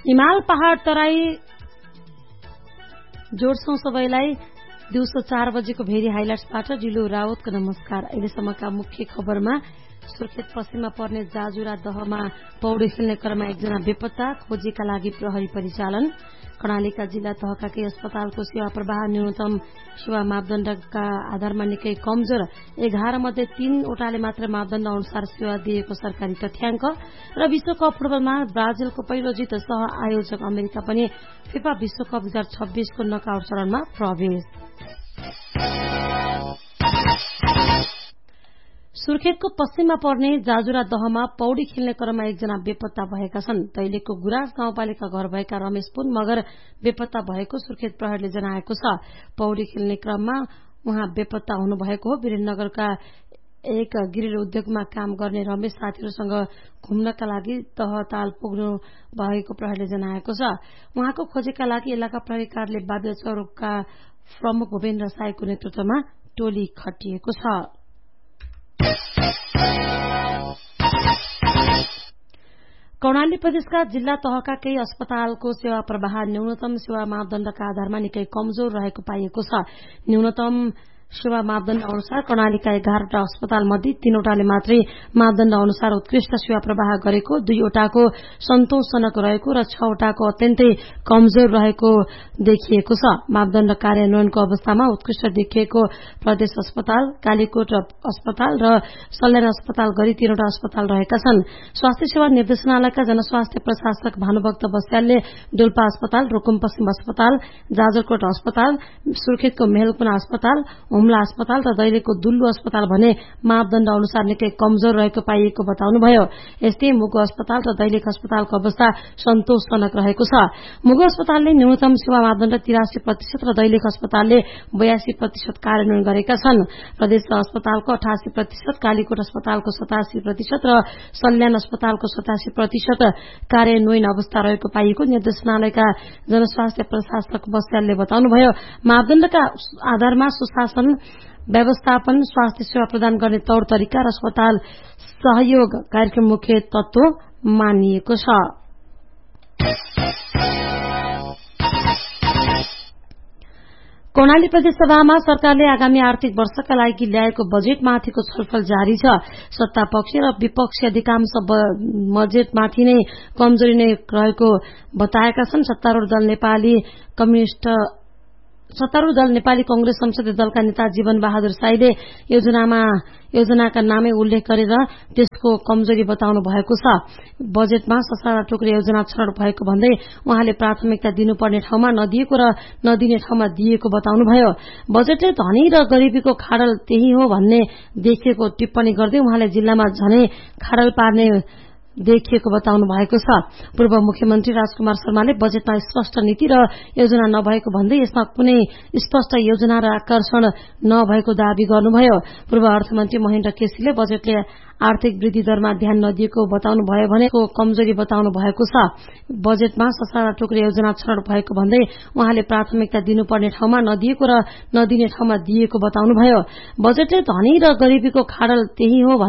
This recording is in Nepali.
हिमाल पहाड़ तराई जोड्छौं सबैलाई। दिउँसो 4 बजेको भेरी हाइलाइट्सबाट जिल्लु रावतको नमस्कार। अहिलेसम्मका मुख्य खबरमा सुर्खेत पश्चिममा पर्ने जाजुरा दहमा पौडी खेल्ने क्रममा एकजना बेपत्ता, खोजीका लागि प्रहरी परिचालन। कर्णालीका जिल्ला तहका केही अस्पतालको सेवा प्रवाह न्यूनतम सेवा मापदण्डका आधारमा निकै कमजोर। 11 मध्ये 3 वटाले मात्र मापदण्ड अनुसार सेवा दिएको सरकारी तथ्याङ्क। र विश्वकप फुटबलमा ब्राजिलको पहिलो जित सह आयोजक अमेरिका पनि फिफा विश्वकप 2026 को नकआउट चरणमा प्रवेश। सुर्खेतको पश्चिममा पर्ने जाजुरा दहमा पौडी खेल्ने क्रममा एकजना बेपत्ता भएका छन्। दैलेखको गुराँस गाउँपालिका घर भएका रमेश पुन मगर बेपत्ता भएको सुर्खेत प्रहरीले जनाएको छ। पौडी खेल्ने क्रममा उहाँ बेपत्ता हुनुभएको हो। वीरेन्द्रनगरका एक गिरिल उद्योगमा काम गर्ने रमेश साथीहरूसँग घुम्नका लागि तहताल पुग्नु भएको प्रहरीले जनाएको छ। उहाँको खोजीका लागि इलाका प्रहरी कार्यालय बाध्यचौरका प्रमुख भूपेन्द्र साईको नेतृत्वमा टोली खटिएको छ। कर्णाली प्रदेशका जिल्ला तहका केही अस्पतालको सेवा प्रवाह न्यूनतम सेवा मापदण्डका आधारमा निकै कमजोर रहेको पाइएको छ। न्यूनतम सेवा मापदण्ड अनुसार कर्णालीका 11 अस्पताल मध्ये 3 वटाले मात्रै मापदण्ड अनुसार उत्कृष्ट सेवा प्रवाह गरेको, 2 वटाको सन्तोषजनक रहेको र 6 वटाको अत्यन्तै कमजोर रहेको देखिएको छ। मापदण्ड कार्यान्वयनको अवस्थामा उत्कृष्ट देखिएको प्रदेश अस्पताल, कालीकोट अस्पताल र सल्यान अस्पताल गरी 3 वटा अस्पताल रहेका छन्। स्वास्थ्य सेवा निर्देशनालयका जनस्वास्थ्य प्रशासक भानुभक्त बस्यालले डोल्पा अस्पताल, रुकुम पश्चिम अस्पताल, जाजरकोट अस्पताल, सुर्खेतको मेहलकुना अस्पताल, हुम्ला अस्पताल र दैलेखको दुल्लु अस्पताल भने मापदण्ड अनुसार निकै कमजोर रहेको पाइएको बताउनुभयो। यस्तै मुगु अस्पताल र दैलेख अस्पतालको अवस्था सन्तोषजनक रहेको छ। मुगु अस्पतालले न्यूनतम सेवा मापदण्ड 83% र दैलेख अस्पतालले 82% कार्यान्वयन गरेका छन्। प्रदेश अस्पतालको 88%, कालीकोट अस्पतालको 87% र सल्यान अस्पतालको 87% कार्यान्वयन अवस्था रहेको पाइएको निर्देशनालयका जनस्वास्थ्य प्रशासक बस्यालले बताउनुभयो। मापदण्डका आधारमा सुशासन, व्यवस्थापन, स्वास्थ्य सेवा प्रदान गर्ने तौर तरिका र अस्पताल सहयोग कार्यक्रम मुख्य तत्व मानिएको छ। कर्णाली प्रदेश सभामा सरकारले आगामी आर्थिक वर्षका लागि ल्याएको बजेटमाथिको छलफल जारी छ। सत्ता पक्ष र विपक्षी अधिकांश बजेटमाथि नै कमजोरी नै रहेको बताएका छन्। सत्तारूढ़ दल नेपाली कंग्रेस संसदीय दलका नेता जीवन बहादुर साईले योजनाका नामै उल्लेख गरेर त्यसको कमजोरी बताउनु भएको छ। बजेटमा ससाना टुक्रे योजना छनौट भएको भन्दै उहाँले प्राथमिकता दिनुपर्ने ठाउँमा नदिएको र नदिने ठाउँमा दिएको बताउनुभयो। बजेटले धनी र गरीबीको खाडल त्यही हो भन्ने देखिएको टिप्पणी गर्दै उहाँले जिल्लामा झनै खाडल पार्ने देखिएको बताउनु भएको छ। पूर्व मुख्यमन्त्री राजकुमार शर्माले बजेटमा स्पष्ट नीति र योजना नभएको भन्दै यसमा कुनै स्पष्ट योजना र आकर्षण नभएको दावी गर्नुभयो। पूर्व अर्थमन्त्री महेन्द्र केसीले बजेटले आर्थिक वृद्धि दरमा ध्यान नदिएको बताउनु भयो भने कमजोरी बताउनु भएको छ। बजेटमा ससाना टुक्रे योजना छनौट भएको भन्दै उहाँले प्राथमिकता दिनुपर्ने ठाउँमा नदिएको र नदिने ठाउँमा दिएको बताउनुभयो। बजेटले धनी र गरीबीको खाडल त्यही हो